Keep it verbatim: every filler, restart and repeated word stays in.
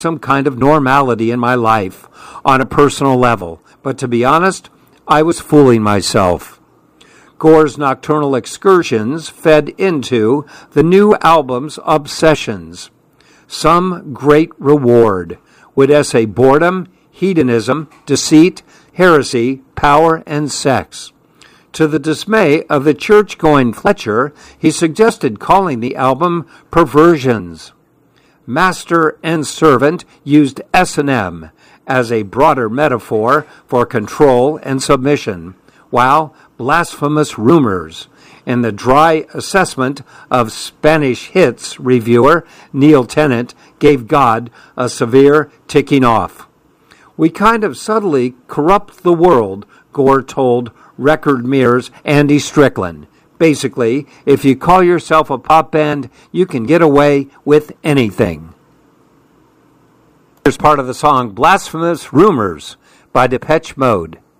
some kind of normality in my life on a personal level. But to be honest, I was fooling myself. Gore's nocturnal excursions fed into the new album's obsessions. Some great reward would essay boredom, hedonism, deceit, heresy, power, and sex. To the dismay of the church-going Fletcher, he suggested calling the album Perversions. Master and servant used S and M as a broader metaphor for control and submission, while Blasphemous Rumors, in the dry assessment of Spanish Hits reviewer Neil Tennant, gave God a severe ticking off. We kind of subtly corrupt the world, Gore told Record Mirror's Andy Strickland. Basically, if you call yourself a pop band, you can get away with anything. Here's part of the song Blasphemous Rumors by Depeche Mode.